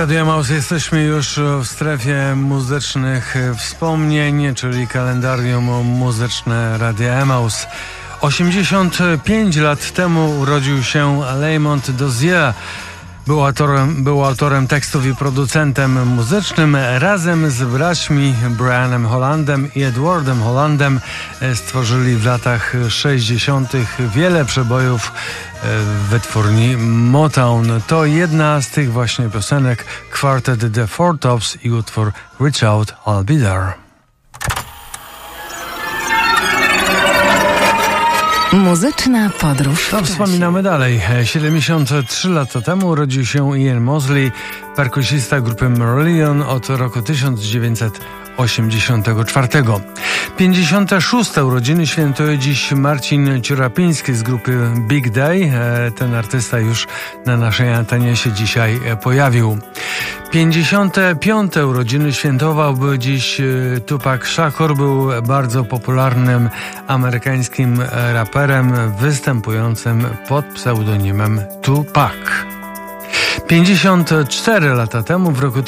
Radio Emaus jesteśmy już w strefie muzycznych wspomnień, czyli kalendarium muzyczne Radia Emaus. 85 lat temu urodził się Lamont Dozier. Był autorem tekstów i producentem muzycznym. Razem z braćmi Brianem Hollandem i Edwardem Hollandem stworzyli w latach 60. wiele przebojów w wytwórni Motown. To jedna z tych właśnie piosenek, kwartet The Four Tops i utwór Reach Out, I'll Be There. Muzyczna podróż. To wspominamy dalej. 73 lata temu urodził się Ian Mosley, perkusista grupy Marillion od roku 1984. 56. urodziny świętuje dziś Marcin Ciurapiński z grupy Big Day. Ten artysta już na naszej antenie się dzisiaj pojawił. 55. urodziny świętowałby dziś Tupac Shakur. Był bardzo popularnym amerykańskim raperem występującym pod pseudonimem Tupac. 54 lata temu, w roku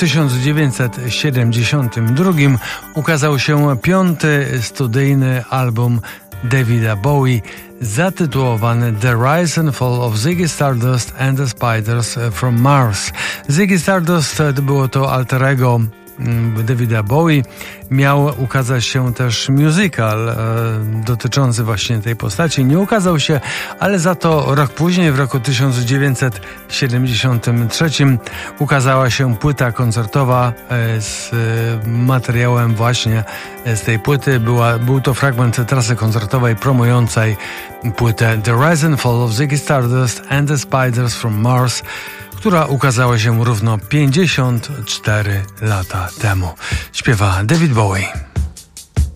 1972, ukazał się 5. studyjny album Davida Bowie zatytułowany The Rise and Fall of Ziggy Stardust and the Spiders from Mars. Ziggy Stardust było to alter ego Davida Bowie. Miał ukazać się też musical dotyczący właśnie tej postaci. Nie ukazał się, ale za to rok później, w roku 1973 ukazała się płyta koncertowa z materiałem właśnie z tej płyty. Był to fragment trasy koncertowej promującej płytę The Rise and Fall of Ziggy Stardust and the Spiders from Mars, która ukazała się równo 54 lata temu. Śpiewa David Bowie.